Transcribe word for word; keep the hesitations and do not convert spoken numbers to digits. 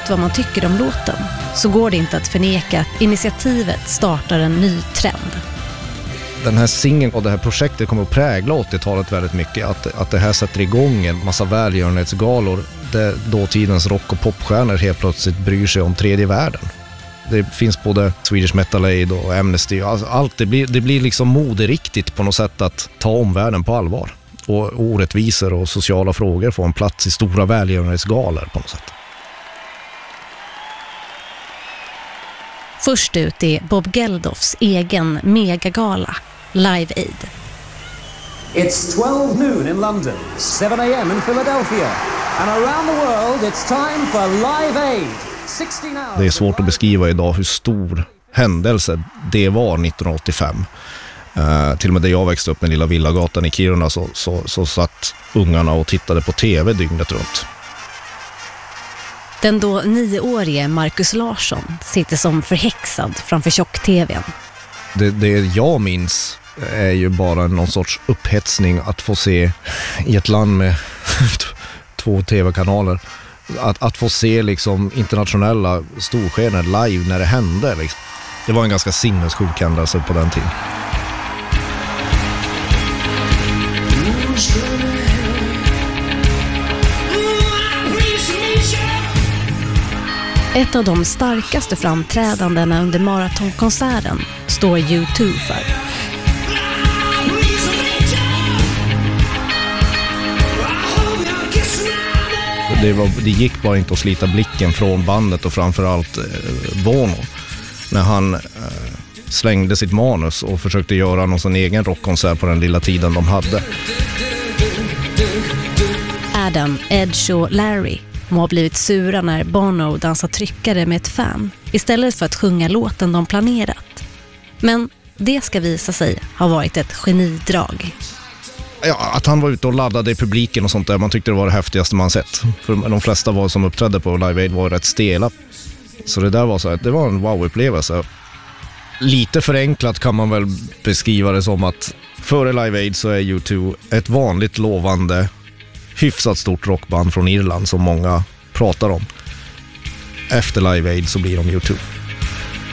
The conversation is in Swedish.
oavsett vad man tycker om låten så går det inte att förneka att initiativet startar en ny trend. Den här singeln och det här projektet kommer att prägla åttiotalet väldigt mycket. Att, att det här sätter igång en massa välgörenhetsgalor där dåtidens rock- och popstjärnor helt plötsligt bryr sig om tredje världen. Det finns både Swedish Metal Aid och Amnesty. Alltså allt, det blir, det blir liksom moderiktigt på något sätt att ta omvärlden på allvar. Och orättvisor och sociala frågor får en plats i stora välgörenhetsgalor på något sätt. Först ut är Bob Geldofs egen megagala, Live Aid. It's twelve noon in London, seven a.m. in Philadelphia, and around the world it's time for Live Aid. sixteen hours. Det är svårt att beskriva idag hur stor händelse det var nittonhundraåttiofem. Uh, till och med där jag växte upp med lilla villagatan i Kiruna så, så, så satt ungarna och tittade på tv dygnet runt. Den då nioårige Marcus Larsson sitter som förhäxad framför tjock-tvn. Det, det jag minns är ju bara någon sorts upphetsning att få se i ett land med två tv-kanaler. Att, att få se liksom internationella storstjärnor live när det hände. Liksom. Det var en ganska sinnessjuk händelse på den tiden. Ett av de starkaste framträdandena under maratonkonserten står U två för. Det, var, det gick bara inte att slita blicken från bandet och framförallt eh, Bono. När han eh, slängde sitt manus och försökte göra någon sån egen rockkonsert på den lilla tiden de hade. Adam, Edge och Larry må ha blivit sura när Bono dansar tryckare med ett fan istället för att sjunga låten de planerat. Men det ska visa sig ha varit ett genidrag. Ja, att han var ute och laddade i publiken och sånt där, man tyckte det var det häftigaste man sett. För de flesta var som uppträdde på Live Aid var rätt stela. Så det där var så här, det var en wow-upplevelse. Lite förenklat kan man väl beskriva det som att före Live Aid så är U två ett vanligt lovande, hyfsat stort rockband från Irland som många pratar om. Efter Live Aid så blir de U två.